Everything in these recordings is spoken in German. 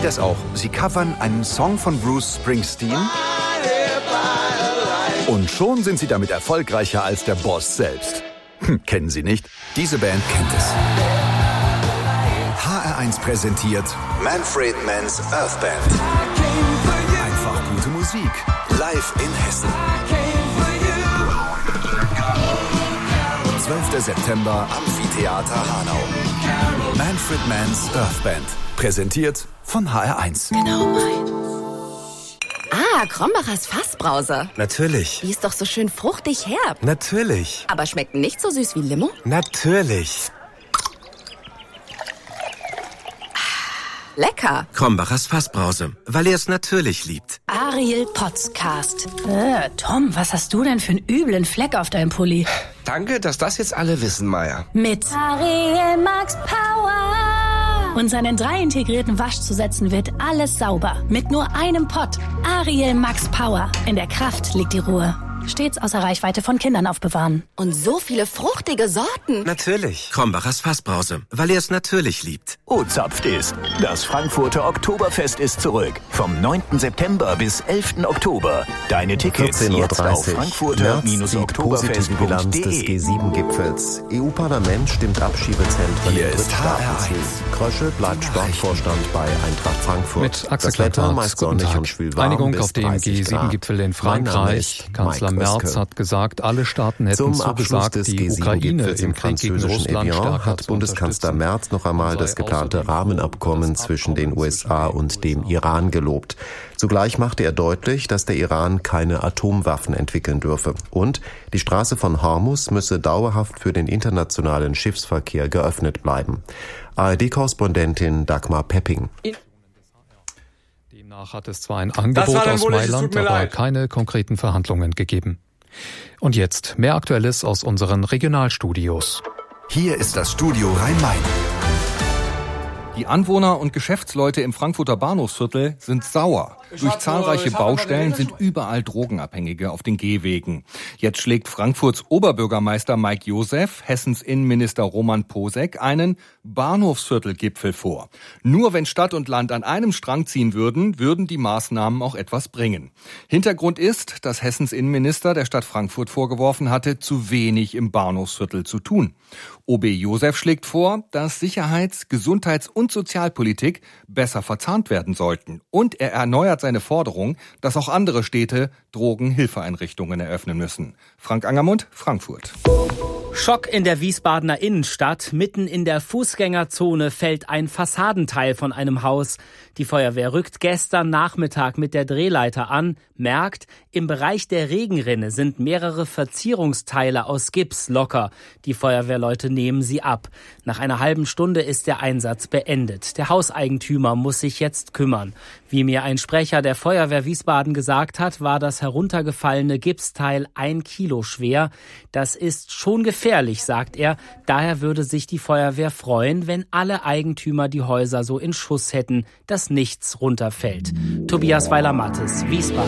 das auch. Sie covern einen Song von Bruce Springsteen und schon sind sie damit erfolgreicher als der Boss selbst. Kennen Sie nicht? Diese Band kennt es. HR1 präsentiert Manfred Mann's Earth Band. Einfach gute Musik. Live in Hessen. 12. September, Amphitheater Hanau. Manfred Mann's Earth Band. Präsentiert von HR1. Genau meins. Ah, Krombachers Fassbrause. Natürlich. Die ist doch so schön fruchtig herb. Natürlich. Aber schmeckt nicht so süß wie Limo? Natürlich. Lecker. Krombachers Fassbrause, weil er es natürlich liebt. Ariel Podcast. Tom, was hast du denn für einen üblen Fleck auf deinem Pulli? Danke, dass das jetzt alle wissen, Maya. Mit Ariel Max Power. Und seinen 3 integrierten Waschzusätzen wird alles sauber. Mit nur einem Pott. Ariel Max Power. In der Kraft liegt die Ruhe. Stets außer Reichweite von Kindern aufbewahren. Und so viele fruchtige Sorten. Natürlich. Krombachers Fassbrause, weil er es natürlich liebt. Zapft ist. Das Frankfurter Oktoberfest ist zurück. Vom 9. September bis 11. Oktober. Deine Tickets jetzt auf frankfurter-oktoberfest.de. Bilanz des G7-Gipfels. EU-Parlament stimmt Abschiebezentren Hier in ist Drittstaaten zu. Kröschel bleibt Sportvorstand bei Eintracht Frankfurt. Mit Axel Das Wetter Kleintart, meist guten sonnig Tag. und schwülwarm Einigung bis auf dem 30 Grad. G7-Gipfel in Mein Name Frankreich. ist Kanzler Mike Merz Oeske. hat gesagt, alle Staaten hätten Zum Abschluss zugesagt, des die Ukraine G7-Gipfels im im Krieg gegen französischen Russland Evian stärker hat zu Bundeskanzler unterstützen. Merz noch einmal das geplante Rahmenabkommen zwischen den USA und dem Iran gelobt. Zugleich machte er deutlich, dass der Iran keine Atomwaffen entwickeln dürfe. Und die Straße von Hormuz müsse dauerhaft für den internationalen Schiffsverkehr geöffnet bleiben. ARD-Korrespondentin Dagmar Pepping. Demnach hat es zwar ein Angebot aus Mailand, aber keine konkreten Verhandlungen gegeben. Und jetzt mehr Aktuelles aus unseren Regionalstudios. Hier ist das Studio Rhein-Main. Die Anwohner und Geschäftsleute im Frankfurter Bahnhofsviertel sind sauer. Durch zahlreiche Baustellen sind überall Drogenabhängige auf den Gehwegen. Jetzt schlägt Frankfurts Oberbürgermeister Mike Joseph Hessens Innenminister Roman Posek einen Bahnhofsviertelgipfel vor. Nur wenn Stadt und Land an einem Strang ziehen würden die Maßnahmen auch etwas bringen. Hintergrund ist, dass Hessens Innenminister der Stadt Frankfurt vorgeworfen hatte, zu wenig im Bahnhofsviertel zu tun. OB Joseph schlägt vor, dass Sicherheits-, Gesundheits- und Sozialpolitik besser verzahnt werden sollten. Und er erneuert seine Forderung, dass auch andere Städte Drogenhilfeeinrichtungen eröffnen müssen. Frank Angermund, Frankfurt. Schock in der Wiesbadener Innenstadt. Mitten in der Fußgängerzone fällt ein Fassadenteil von einem Haus. Die Feuerwehr rückt gestern Nachmittag mit der Drehleiter an, merkt, im Bereich der Regenrinne sind mehrere Verzierungsteile aus Gips locker. Die Feuerwehrleute nehmen sie ab. Nach einer halben Stunde ist der Einsatz beendet. Der Hauseigentümer muss sich jetzt kümmern. Wie mir ein Sprecher der Feuerwehr Wiesbaden gesagt hat, war das heruntergefallene Gipsteil 1 Kilo schwer. Das ist schon gefährlich, sagt er. Daher würde sich die Feuerwehr freuen, wenn alle Eigentümer die Häuser so in Schuss hätten, dass nichts runterfällt. Tobias Weiler-Mattes, Wiesbaden.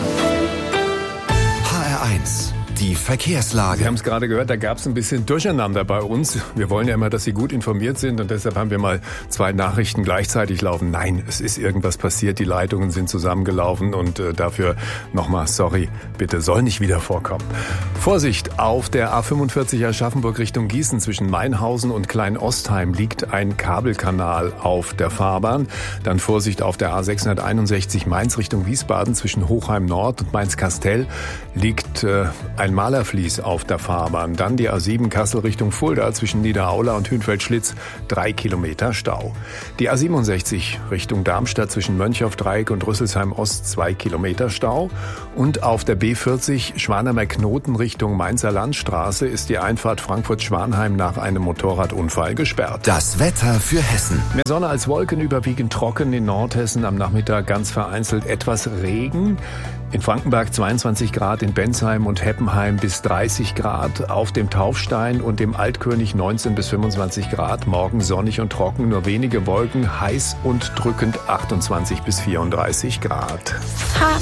HR1, die Verkehrslage. Sie haben es gerade gehört, da gab es ein bisschen Durcheinander bei uns. Wir wollen ja immer, dass Sie gut informiert sind und deshalb haben wir mal 2 Nachrichten gleichzeitig laufen. Nein, es ist irgendwas passiert, die Leitungen sind zusammengelaufen und dafür nochmal sorry, bitte soll nicht wieder vorkommen. Vorsicht, auf der A45 Aschaffenburg Richtung Gießen zwischen Mainhausen und Kleinostheim liegt ein Kabelkanal auf der Fahrbahn. Dann Vorsicht auf der A661 Mainz Richtung Wiesbaden zwischen Hochheim Nord und Mainz-Kastell liegt ein Malerflies auf der Fahrbahn. Dann die A7 Kassel Richtung Fulda zwischen Niederaula und Hünfeld-Schlitz 3 Kilometer Stau. Die A67 Richtung Darmstadt zwischen Mönchhoff-Dreieck und Rüsselsheim Ost 2 Kilometer Stau. Und auf der B40 Schwanheimer Knoten Richtung Mainzer Landstraße ist die Einfahrt Frankfurt-Schwanheim nach einem Motorradunfall gesperrt. Das Wetter für Hessen. Mehr Sonne als Wolken, überwiegend trocken in Nordhessen. Am Nachmittag ganz vereinzelt etwas Regen. In Frankenberg 22 Grad, in Bensheim und Heppenheim bis 30 Grad, auf dem Taufstein und dem Altkönig 19 bis 25 Grad, morgen sonnig und trocken, nur wenige Wolken, heiß und drückend 28 bis 34 Grad.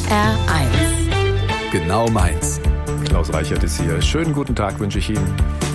HR1. Genau meins. Klaus Reichert ist hier. Schönen guten Tag wünsche ich Ihnen.